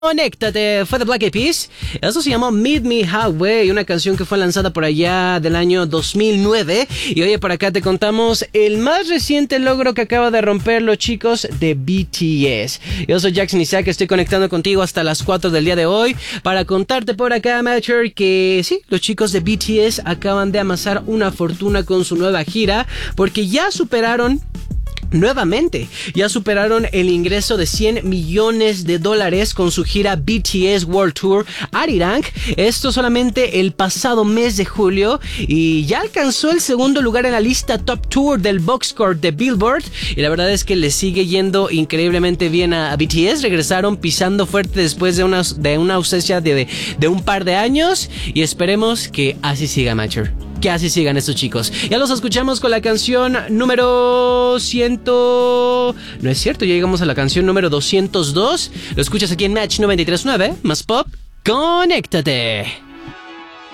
Conéctate, fue de Black Eyed Peas. Eso se llamó Meet Me Halfway, una canción que fue lanzada por allá del año 2009. Y oye, por acá te contamos el más reciente logro que acaba de romper los chicos de BTS. Yo soy Jackson Isaac, estoy conectando contigo hasta las 4 del día de hoy para contarte por acá, Matcher, que sí, los chicos de BTS acaban de amasar una fortuna con su nueva gira porque ya superaron el ingreso de $100 millones con su gira BTS World Tour Arirang. Esto solamente el pasado mes de julio y ya alcanzó el segundo lugar en la lista Top Tour del Boxscore de Billboard. Y la verdad es que le sigue yendo increíblemente bien a BTS. Regresaron pisando fuerte después de una ausencia de un par de años y esperemos que así siga, Matcher. Que así sigan estos chicos. Ya los escuchamos con la canción número 100. No es cierto, ya llegamos a la canción número 202. Lo escuchas aquí en Match 93.9, más pop. ¡Conéctate!